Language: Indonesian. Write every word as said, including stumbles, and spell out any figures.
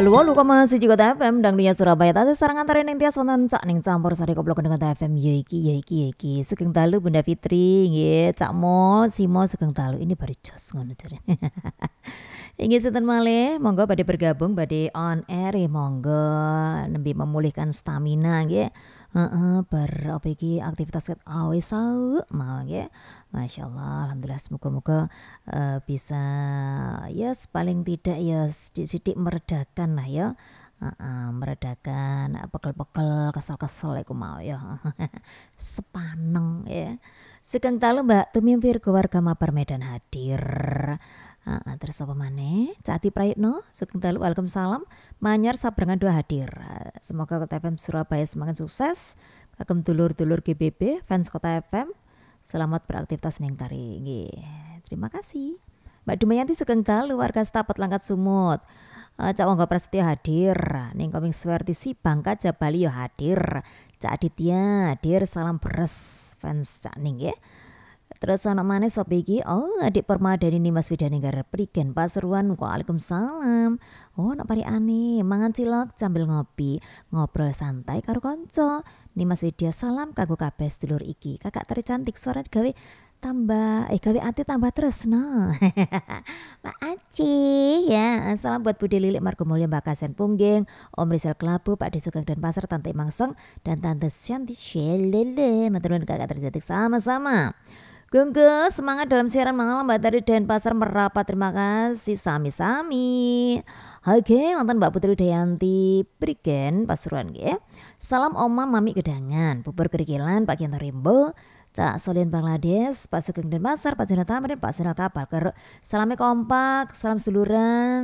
Halo halo koma siji Kota F M Dang dunia Surabaya tasih sarang antara ning tias wonten cak ning campur sari koplok dengan Kota F M ya iki ya iki ya iki sugeng dalu Bunda Fitri nggih Cak Mo Simo sugeng dalu ini baru jos ngono jare. Inggih sinten malih monggo badhe bergabung badhe on air ya monggo nembe memulihkan stamina nggih. Heeh bar apa iki aktivitas ket awis sauk mau nggih. Masyaallah alhamdulillah semoga-moga uh, bisa ya paling tidak ya sidik-sidik meredakan lah ya. Heeh, meredakan pegel-pegel, kesel-kesel iku mau ya. Sepaneng ya. Sugeng dalu Mbak Tumimpir keluarga Mapar Medan hadir. Heeh, terus apa maneh? Cak Ati Prayitno, sugeng dalu Waalaikumsalam. Manyar Sabrangan dua hadir. Semoga Kota F M Surabaya semakin sukses. Kagem dulur-dulur G B B, fans Kota F M. Selamat beraktivitas ning tari nggih. Terima kasih. Mbak Dumayanti sugeng dalu warga Stapat Langkat Sumut. Uh, Cak Wonggo Prasetyo hadir. Ning Koming Suwerti si Bangka Jabali yo hadir. Cak Aditya hadir salam beres fans Cak Ning nggih. Terus anak mana sop iki? Oh, adik Permadani Nimas Widanegara Prigen Pasuruan. Waalaikumsalam. Oh, nak pari aneh, mangan cilok sambil ngopi, ngobrol santai karo kanca. Nimas Widya salam kanggo kabeh sedulur iki. Kakak teri cantik suara gawe tambah eh gawe ati tambah terus no. Mbak Aci ya. Salam buat Budi Lilik Margo Mulya Mbak Kasen Pungging, Om Rizal Kelabu, Pak Disugeng dan Pasar, Tante Mangseng dan Tante Shanti Shelele. Maturun kakak tercantik sama-sama. Gengge semangat dalam siaran malam Mbak dari Denpasar Merapat. Terima kasih sami-sami. Oke nonton Mbak Putri Dayanti Prigen Pasuruan ya. Salam Oma Mami Gedangan, Bubur Kerikilan Pak Kianto Rimbo, Cak Solin Bangladesh, Pak Sugeng Denpasar, Pak Jona Tamarin, Pak Sinal Kapal. Salamnya kompak, salam seduluran.